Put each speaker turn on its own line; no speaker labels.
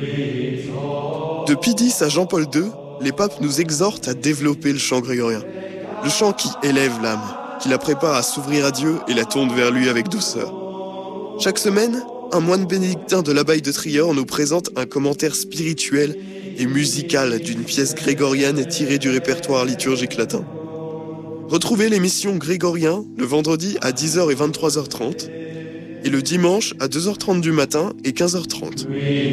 De Pie X à Jean-Paul II, les papes nous exhortent à développer le chant grégorien. Le chant qui élève l'âme, qui la prépare à s'ouvrir à Dieu et la tourne vers lui avec douceur. Chaque semaine, un moine bénédictin de l'abbaye de Trior nous présente un commentaire spirituel et musical d'une pièce grégorienne tirée du répertoire liturgique latin. Retrouvez l'émission Grégorien le vendredi à 10h et 23h30 et le dimanche à 2h30 du matin et 15h30.